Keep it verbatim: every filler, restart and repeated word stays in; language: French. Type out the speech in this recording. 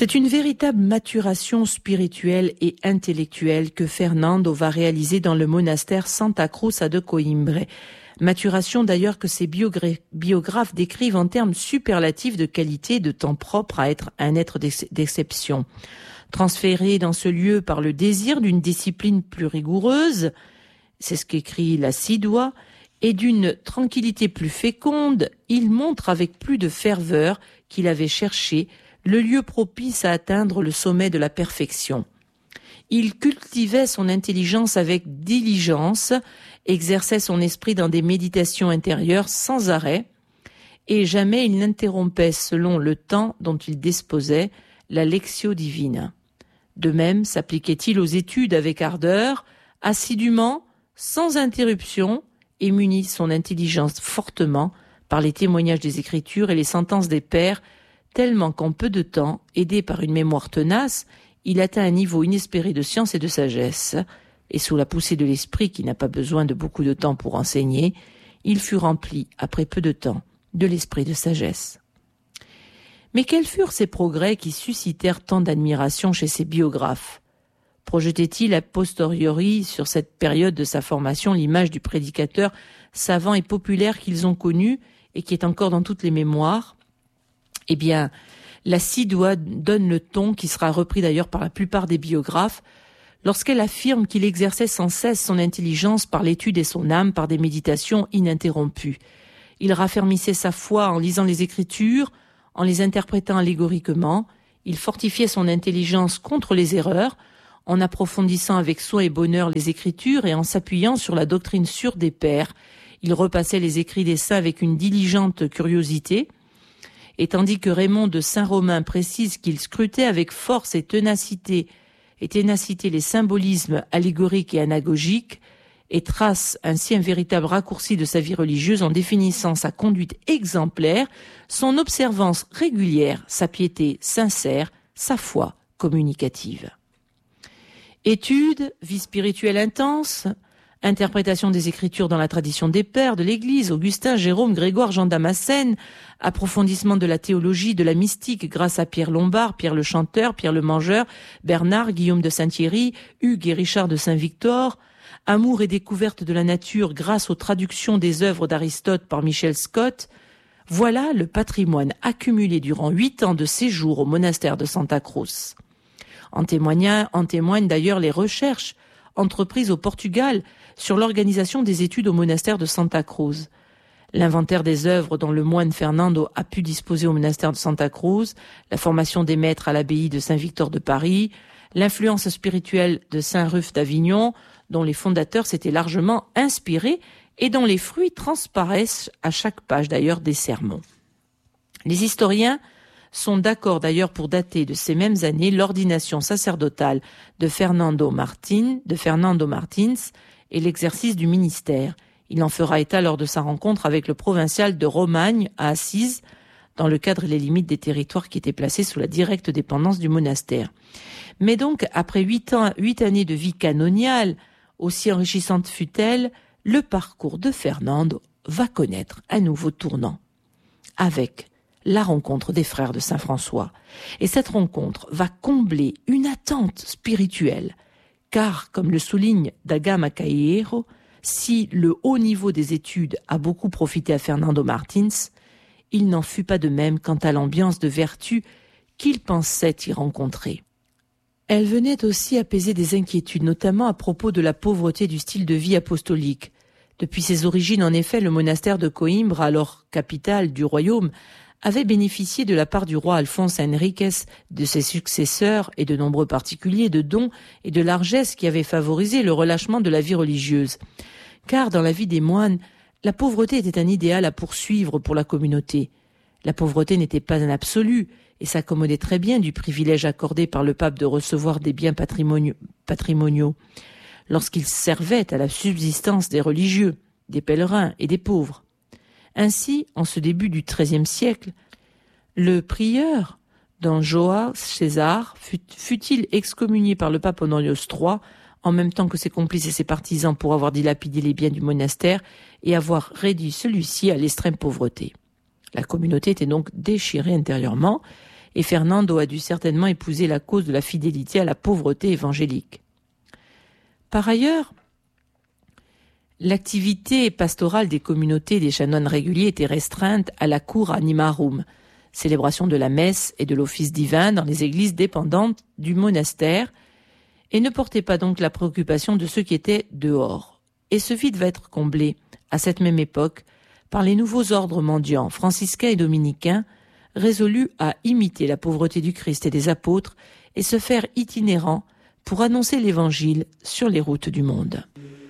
C'est une véritable maturation spirituelle et intellectuelle que Fernando va réaliser dans le monastère Santa Cruz de Coimbra. Maturation d'ailleurs que ses biogra- biographes décrivent en termes superlatifs de qualité et de temps propre à être un être d'ex- d'exception. Transféré dans ce lieu par le désir d'une discipline plus rigoureuse, c'est ce qu'écrit la Sidwa, et d'une tranquillité plus féconde, il montre avec plus de ferveur qu'il avait cherché le lieu propice à atteindre le sommet de la perfection. Il cultivait son intelligence avec diligence, exerçait son esprit dans des méditations intérieures sans arrêt, et jamais il n'interrompait, selon le temps dont il disposait, la lectio divina. De même s'appliquait-il aux études avec ardeur, assidûment, sans interruption, et munit son intelligence fortement par les témoignages des Écritures et les sentences des pères, tellement qu'en peu de temps, aidé par une mémoire tenace, il atteint un niveau inespéré de science et de sagesse, et sous la poussée de l'esprit qui n'a pas besoin de beaucoup de temps pour enseigner, il fut rempli, après peu de temps, de l'esprit de sagesse. Mais quels furent ces progrès qui suscitèrent tant d'admiration chez ses biographes? Projetait-il a posteriori sur cette période de sa formation l'image du prédicateur savant et populaire qu'ils ont connu et qui est encore dans toutes les mémoires? Eh bien, la Sidwa donne le ton qui sera repris d'ailleurs par la plupart des biographes lorsqu'elle affirme qu'il exerçait sans cesse son intelligence par l'étude et son âme par des méditations ininterrompues. Il raffermissait sa foi en lisant les Écritures, en les interprétant allégoriquement. Il fortifiait son intelligence contre les erreurs, en approfondissant avec soin et bonheur les Écritures et en s'appuyant sur la doctrine sûre des pères. Il repassait les écrits des saints avec une diligente curiosité, et tandis que Raymond de Saint-Romain précise qu'il scrutait avec force et ténacité, et ténacité les symbolismes allégoriques et anagogiques, et trace ainsi un véritable raccourci de sa vie religieuse en définissant sa conduite exemplaire, son observance régulière, sa piété sincère, sa foi communicative. Études, vie spirituelle intense, interprétation des Écritures dans la tradition des pères de l'Église, Augustin, Jérôme, Grégoire, Jean Damascène, approfondissement de la théologie, de la mystique grâce à Pierre Lombard, Pierre le Chanteur, Pierre le Mangeur, Bernard, Guillaume de Saint-Thierry, Hugues et Richard de Saint-Victor, amour et découverte de la nature grâce aux traductions des œuvres d'Aristote par Michel Scott. Voilà le patrimoine accumulé durant huit ans de séjour au monastère de Santa Cruz. En témoignent, en témoignent d'ailleurs les recherches entreprises au Portugal sur l'organisation des études au monastère de Santa Cruz. L'inventaire des œuvres dont le moine Fernando a pu disposer au monastère de Santa Cruz, la formation des maîtres à l'abbaye de Saint-Victor de Paris, l'influence spirituelle de Saint-Ruf d'Avignon, dont les fondateurs s'étaient largement inspirés et dont les fruits transparaissent à chaque page d'ailleurs des sermons. Les historiens sont d'accord d'ailleurs pour dater de ces mêmes années l'ordination sacerdotale de Fernando Martin, de Fernando Martins et l'exercice du ministère. Il en fera état lors de sa rencontre avec le provincial de Romagne à Assise, dans le cadre et les limites des territoires qui étaient placés sous la directe dépendance du monastère. Mais donc, après huit ans, huit années de vie canoniale, aussi enrichissante fut-elle, le parcours de Fernando va connaître un nouveau tournant, avec la rencontre des frères de Saint-François. Et cette rencontre va combler une attente spirituelle, car, comme le souligne Da Gama Caballero, si le haut niveau des études a beaucoup profité à Fernando Martins, il n'en fut pas de même quant à l'ambiance de vertu qu'il pensait y rencontrer. Elle venait aussi apaiser des inquiétudes, notamment à propos de la pauvreté du style de vie apostolique. Depuis ses origines, en effet, le monastère de Coimbra, alors capitale du royaume, avait bénéficié de la part du roi Alphonse Henriques, de ses successeurs et de nombreux particuliers de dons et de largesses qui avaient favorisé le relâchement de la vie religieuse. Car dans la vie des moines, la pauvreté était un idéal à poursuivre pour la communauté. La pauvreté n'était pas un absolu et s'accommodait très bien du privilège accordé par le pape de recevoir des biens patrimoniaux, patrimoniaux lorsqu'il servait à la subsistance des religieux, des pèlerins et des pauvres. Ainsi, en ce début du treizième siècle, le prieur Don João César fut, fut-il excommunié par le pape Honorius trois, en même temps que ses complices et ses partisans pour avoir dilapidé les biens du monastère et avoir réduit celui-ci à l'extrême pauvreté. La communauté était donc déchirée intérieurement et Fernando a dû certainement épouser la cause de la fidélité à la pauvreté évangélique. Par ailleurs, l'activité pastorale des communautés des chanoines réguliers était restreinte à la cour animarum, célébration de la messe et de l'office divin dans les églises dépendantes du monastère, et ne portait pas donc la préoccupation de ceux qui étaient dehors. Et ce vide va être comblé, à cette même époque, par les nouveaux ordres mendiants, franciscains et dominicains, résolus à imiter la pauvreté du Christ et des apôtres et se faire itinérants pour annoncer l'Évangile sur les routes du monde.